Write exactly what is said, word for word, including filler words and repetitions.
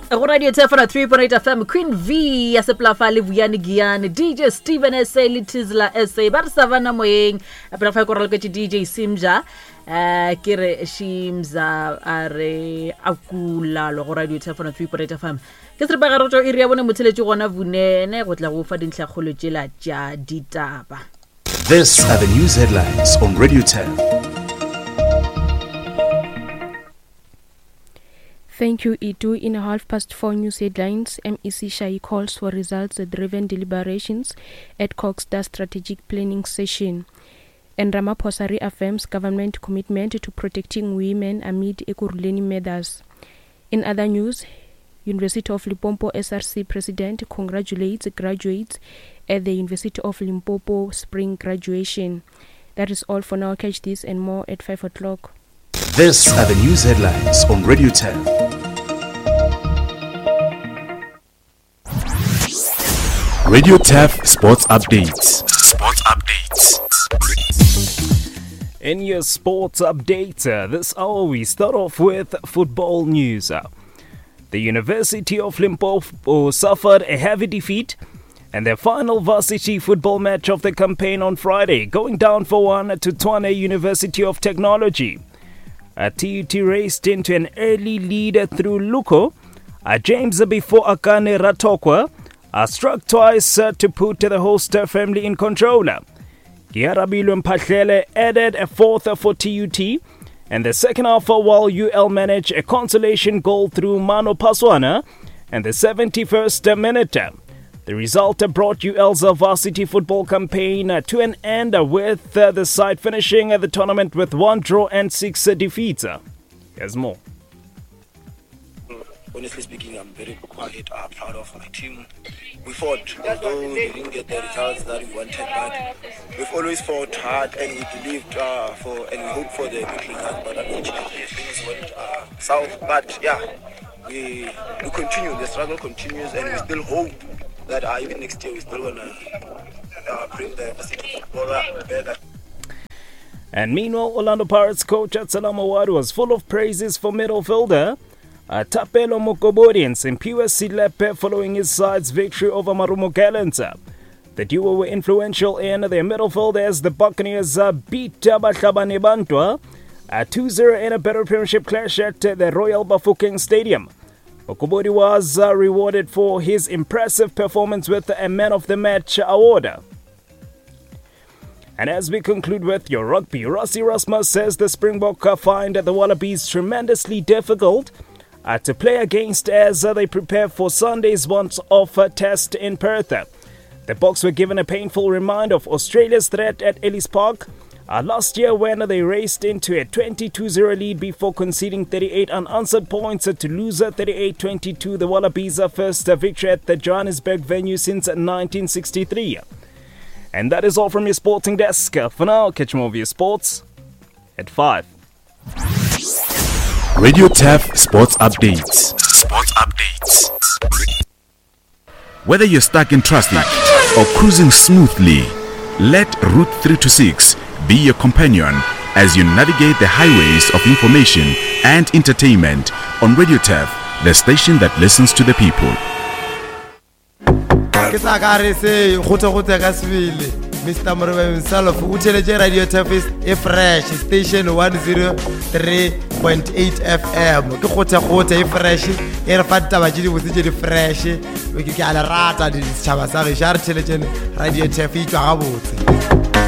Go radio Tefona three point eight F M, Queen V ya seplafa le Vuyani Giyani, D J Steven S A le Tizla S A ba re savana moyeng a pela fa go rala ke D J Simja eh ke re Shimza are akula lo go radio Tefona three point eight F M ke se ba ga rotso iri ya bone motheletsi gona vunene go tla go fa dintlha kholo tshela tja ditaba. This are the news headlines on Radio ten. Thank you, Itu. In a half past four news headlines, M E C Shai calls for results-driven deliberations at Cox's strategic planning session. And Ramaphosa reaffirms government commitment to protecting women amid Ekurhuleni measures. In other news, University of Limpopo S R C President congratulates graduates at the University of Limpopo spring graduation. That is all for now. Catch this and more at five o'clock. This are the news headlines on Radio ten. Radio Tef Sports Updates. Sports Updates. In your sports update, uh, this hour we start off with football news. Uh, the University of Limpopo suffered a heavy defeat and their final varsity football match of the campaign on Friday, going down four one to Tshwane University of Technology. Uh, T U T raced into an early lead through Luko. Uh, James before Akane Ratokwa uh, struck twice uh, to put the host firmly in control. Giarabilum Mphahlele added a fourth for T U T, and the second half while U L managed a consolation goal through Mano Paswana and the seventy-first minute. The result brought U L's varsity football campaign to an end, with the side finishing the tournament with one draw and six defeats. Here's more. Honestly speaking, I'm very quite uh, proud of my team. We fought, although we didn't get the results that we wanted, but we've always fought hard and we believed uh, for and we hoped for the good result. But unfortunately, things went uh, south. But yeah, we we continue. The struggle continues, and we still hope that uh, even next year we're still going to uh, bring the city footballer better. And meanwhile, Orlando Pirates coach Atsalama Wadu was full of praises for middle fielder uh, Tapelo Mokobori and Simpiwe Silepe following his side's victory over Marumo Gallants. The duo were influential in their middle field as the Buccaneers uh, beat Bahlabane Bantwa uh, two zero in a better premiership clash at uh, the Royal Bafokeng Stadium. Mokobori was uh, rewarded for his impressive performance with a Man of the Match award. And as we conclude with your rugby, Rossi Rasmus says the Springbok find the Wallabies tremendously difficult uh, to play against as uh, they prepare for Sunday's once-off uh, test in Perth. The Boks were given a painful reminder of Australia's threat at Ellis Park Uh, last year when they raced into a twenty-two zero lead before conceding thirty-eight unanswered points to lose thirty-eight twenty-two, the Wallabies' first victory at the Johannesburg venue since nineteen sixty-three. And that is all from your sporting desk. For now, catch more of your sports at five. Radio Tef Sports Updates. Sports Updates. Whether you're stuck in traffic or cruising smoothly, let Route three twenty-six be your companion as you navigate the highways of information and entertainment on Radio Tef, the station that listens to the people. Mister Murube himself, Uteleje Radio Tef is a fresh station one oh three point eight F M. Ke khotha khotha e fresh, e re fata ba jidi botse di fresh. We ke ala rata di tshaba sa re jar Uteleje Radio Tef e tswa ga botse.